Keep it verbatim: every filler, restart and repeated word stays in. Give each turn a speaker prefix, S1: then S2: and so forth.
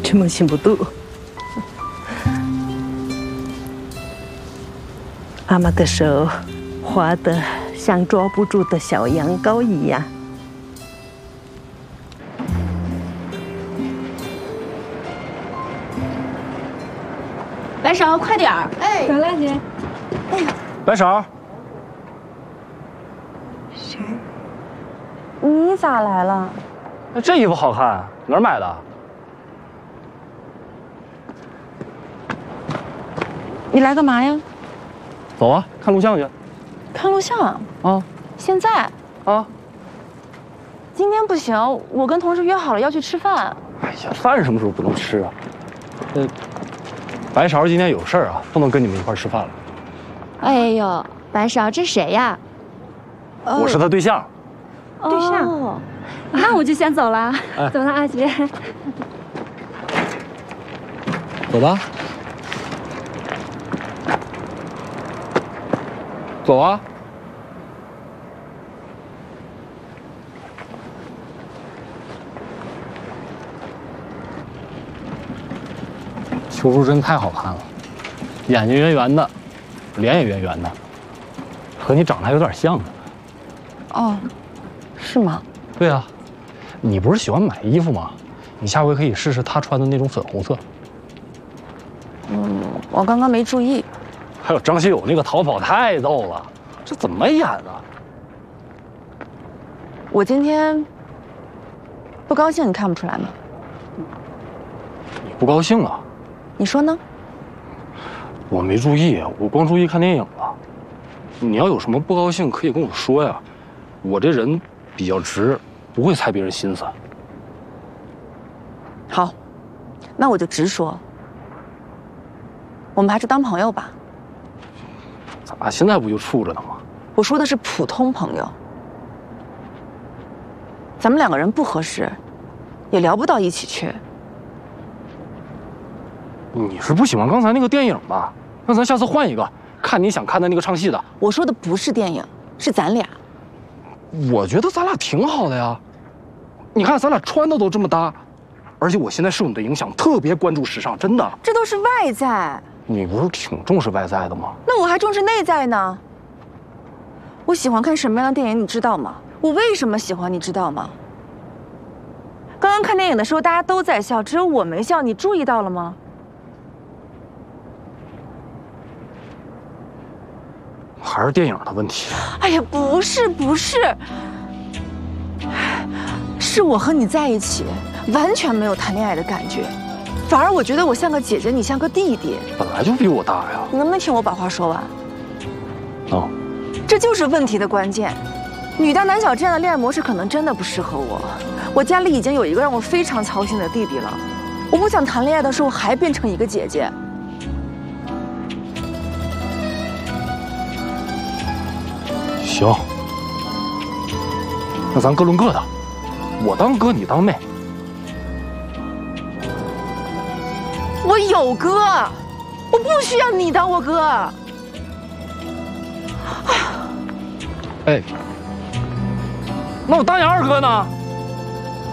S1: 陈梦信不度。阿妈的手滑得像抓不住的小羊羔一样。
S2: 白勺，快点儿！哎，
S3: 走了，姐。
S2: 哎呀，
S4: 白勺。
S3: 谁？你咋来了？
S4: 这衣服好看，哪儿买的？
S3: 你来干嘛呀？
S4: 走啊，看录像去。
S3: 看录像
S4: 啊？
S3: 现在？
S4: 啊？
S3: 今天不行，我跟同事约好了要去吃饭。
S4: 哎呀，饭什么时候不能吃啊？呃，白勺今天有事儿啊，不能跟你们一块儿吃饭了。
S2: 哎呦，白勺，这谁呀？
S4: 我是他对象。
S2: 对象。哦，那我就先走了。
S4: 哎，
S2: 走了，阿杰。
S4: 走吧。走啊！秋淑真太好看了，眼睛圆圆的，脸也圆圆的，和你长得还有点像呢。
S3: 哦，是吗？
S4: 对啊，你不是喜欢买衣服吗？你下回可以试试她穿的那种粉红色。
S3: 嗯，我刚刚没注意。
S4: 还有张学友那个逃跑太逗了，这怎么演的？
S3: 我今天不高兴，你看不出来吗？
S4: 你不高兴啊？
S3: 你说呢？
S4: 我没注意，我光注意看电影了。你要有什么不高兴，可以跟我说呀。我这人比较直，不会猜别人心思。
S3: 好，那我就直说。我们还是当朋友吧。
S4: 咋现在不就处着呢吗？
S3: 我说的是普通朋友。咱们两个人不合适，也聊不到一起去。
S4: 你是不喜欢刚才那个电影吧？那咱下次换一个，看你想看的那个唱戏的。
S3: 我说的不是电影，是咱俩。
S4: 我觉得咱俩挺好的呀。你看咱俩穿的都这么搭，而且我现在受你的影响，特别关注时尚，真的。
S3: 这都是外在。
S4: 你不是挺重视外在的吗？
S3: 那我还重视内在呢。我喜欢看什么样的电影，你知道吗？我为什么喜欢，你知道吗？刚刚看电影的时候，大家都在笑，只有我没笑，你注意到了吗？
S4: 还是电影的问题。
S3: 哎呀，不是不是，是我和你在一起，完全没有谈恋爱的感觉，反而我觉得我像个姐姐，你像个弟弟。
S4: 本来就比我大呀。
S3: 你能不能听我把话说完？
S4: 哦，
S3: 这就是问题的关键。女大男小这样的恋爱模式可能真的不适合我。我家里已经有一个让我非常操心的弟弟了，我不想谈恋爱的时候还变成一个姐姐。
S4: 行，那咱各论各的，我当哥，你当妹。
S3: 我有哥，我不需要你当我哥。
S4: 哎，那我当你二哥呢？